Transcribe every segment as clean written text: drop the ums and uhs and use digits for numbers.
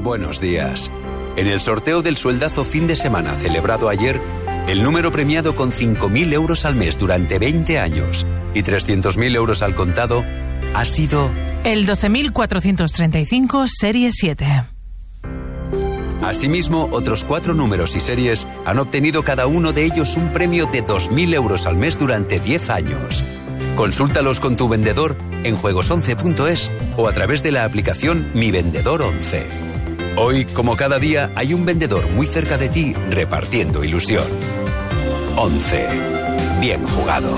Buenos días. En el sorteo del sueldazo fin de semana celebrado ayer, el número premiado con 5.000 euros al mes durante 20 años y 300.000 euros al contado ha sido... el 12.435, serie 7. Asimismo, otros 4 números y series han obtenido cada uno de ellos un premio de 2.000 euros al mes durante 10 años. Consúltalos con tu vendedor en juegos11.es o a través de la aplicación Mi Vendedor 11. Hoy, como cada día, hay un vendedor muy cerca de ti repartiendo ilusión. 11. Bien jugado.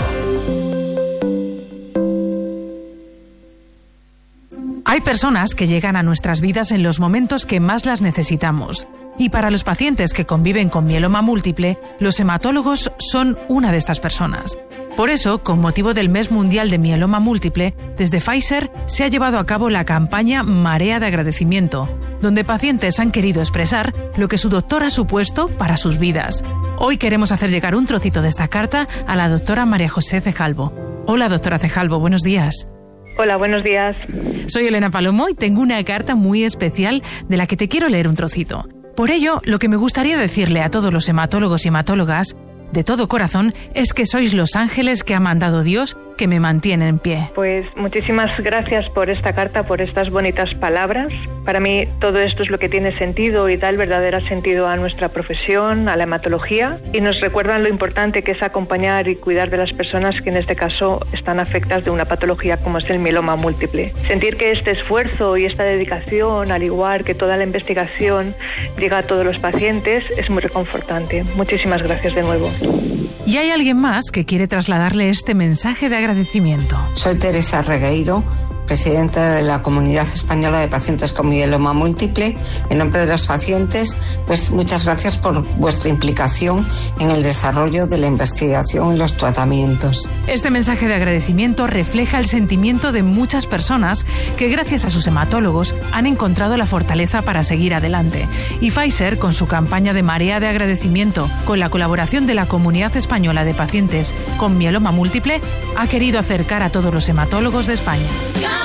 Hay personas que llegan a nuestras vidas en los momentos que más las necesitamos. Y para los pacientes que conviven con mieloma múltiple, los hematólogos son una de estas personas. Por eso, con motivo del Mes Mundial de Mieloma Múltiple, desde Pfizer se ha llevado a cabo la campaña Marea de Agradecimiento, donde pacientes han querido expresar lo que su doctor ha supuesto para sus vidas. Hoy queremos hacer llegar un trocito de esta carta a la doctora María José Cejalvo. Hola, doctora Cejalvo, buenos días. Hola, buenos días. Soy Elena Palomo y tengo una carta muy especial de la que te quiero leer un trocito. Por ello, lo que me gustaría decirle a todos los hematólogos y hematólogas, de todo corazón, es que sois los ángeles que ha mandado Dios que me mantienen en pie. Pues muchísimas gracias por esta carta, por estas bonitas palabras. Para mí todo esto es lo que tiene sentido y da el verdadero sentido a nuestra profesión, a la hematología, y nos recuerdan lo importante que es acompañar y cuidar de las personas que en este caso están afectadas de una patología como es el mieloma múltiple. Sentir que este esfuerzo y esta dedicación, al igual que toda la investigación, llega a todos los pacientes es muy reconfortante. Muchísimas gracias de nuevo. Y hay alguien más que quiere trasladarle este mensaje de agradecimiento. Soy Teresa Regueiro, presidenta de la Comunidad Española de Pacientes con Mieloma Múltiple. En nombre de los pacientes, pues muchas gracias por vuestra implicación en el desarrollo de la investigación y los tratamientos. Este mensaje de agradecimiento refleja el sentimiento de muchas personas que gracias a sus hematólogos han encontrado la fortaleza para seguir adelante. Y Pfizer, con su campaña de Marea de Agradecimiento, con la colaboración de la Comunidad Española de Pacientes con Mieloma Múltiple, ha querido acercar a todos los hematólogos de España.